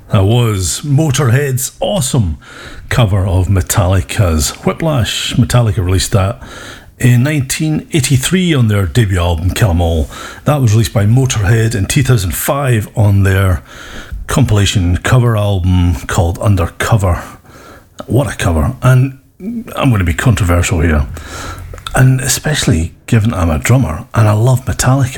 That was Motorhead's awesome cover of Metallica's Whiplash. Metallica released that in 1983 on their debut album Kill 'Em All. That was released by Motorhead in 2005 on their compilation cover album called Undercover. What a cover. And I'm going to be controversial here, and especially given I'm a drummer and I love Metallica.